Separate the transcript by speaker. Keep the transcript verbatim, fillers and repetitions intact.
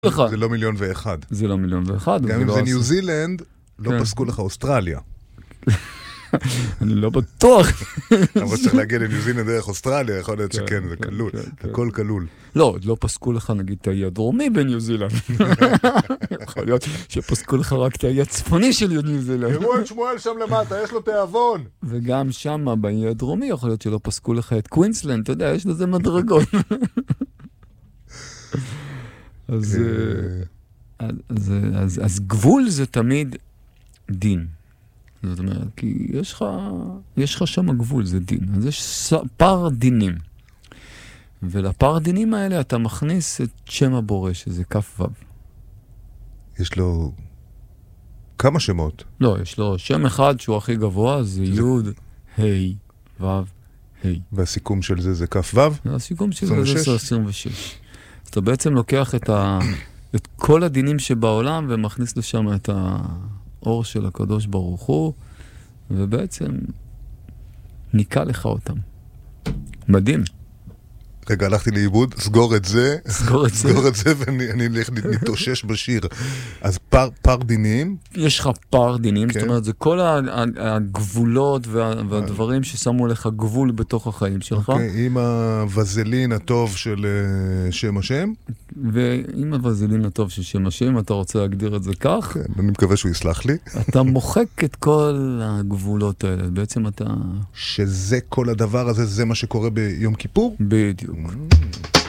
Speaker 1: זה לא מיליון ואחד.
Speaker 2: זה לא מיליון ואחד.
Speaker 1: גם אם זה ניו זילנד, לא פסקו לך אוסטרליה.
Speaker 2: אני לא בטוח.
Speaker 1: אבל צריך להגיע לניו זילנד דרך אוסטרליה, יכול להיות שכן, זה כלול. הכל כלול.
Speaker 2: לא, לא פסקו לך נגיד את האי הדרומי בניו זילנד. יכול להיות שפסקו לך רק את האי הצפוני של ניו זילנד.
Speaker 1: תראו את שמואל שם למטה, יש לו תיאבון.
Speaker 2: וגם שם באי הדרומי יכול להיות שלא פסקו לך את קווינסלנד, אתה יודע, יש לזה מדרגות. אז, אז, אז, אז גבול זה תמיד דין. זאת אומרת, כי יש לך, יש לך שם גבול, זה דין. אז יש פער דינים. ולפער דינים האלה אתה מכניס את שם הבורא, שזה כף וו.
Speaker 1: יש לו כמה שמות?
Speaker 2: לא, יש לו שם אחד שהוא הכי גבוה, זה י' ה' ו' ה'.
Speaker 1: והסיכום של זה זה כף וו?
Speaker 2: והסיכום של זה זה עשרים ושש. אז אתה בעצם לוקח את, ה... את כל הדינים שבעולם ומכניס לשם את האור של הקדוש ברוך הוא, ובעצם ניקה לך אותם. מדהים.
Speaker 1: רגע, הלכתי לאיבוד, סגור את זה,
Speaker 2: סגור את זה,
Speaker 1: סגור את זה ואני אלך נתאושש בשיר. אז פר, פר דינים?
Speaker 2: יש לך פר דינים, כן. זאת אומרת, זה כל הגבולות וה, והדברים ששמו לך גבול בתוך החיים שלך.
Speaker 1: אוקיי, עם הווזלין הטוב של שם השם?
Speaker 2: ועם הווזלין הטוב של שם השם, אתה רוצה להגדיר את זה כך?
Speaker 1: כן, אני מקווה שהוא יסלח לי.
Speaker 2: אתה מוחק את כל הגבולות האלה, בעצם אתה...
Speaker 1: שזה כל הדבר הזה, זה מה שקורה ביום כיפור?
Speaker 2: בדיוק.